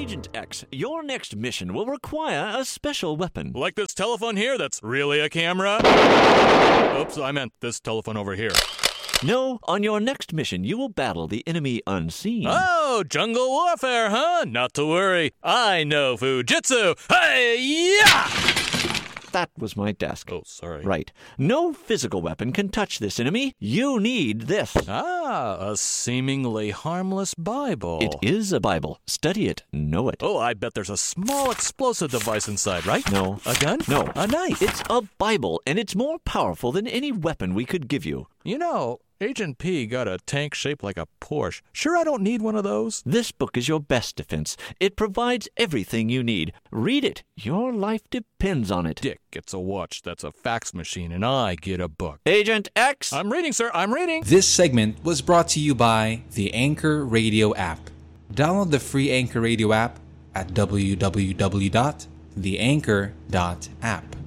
Agent X, your next mission will require a special weapon. Like this telephone here that's really a camera? Oops, I meant this telephone over here. No, on your next mission, you will battle the enemy unseen. Oh, jungle warfare, huh? Not to worry. I know Fujitsu. Hey-ya! That was my desk. Oh, sorry. Right. No physical weapon can touch this enemy. You need this. Ah, a seemingly harmless Bible. It is a Bible. Study it. Know it. Oh, I bet there's a small explosive device inside, right? No. A gun? No. A knife? It's a Bible, and it's more powerful than any weapon we could give you. You know, Agent P got a tank shaped like a Porsche. Sure I don't need one of those? This book is your best defense. It provides everything you need. Read it. Your life depends on it. Dick gets a watch that's a fax machine, and I get a book. Agent X! I'm reading, sir. I'm reading. This segment was brought to you by the Anchor Radio app. Download the free Anchor Radio app at www.theanchor.app.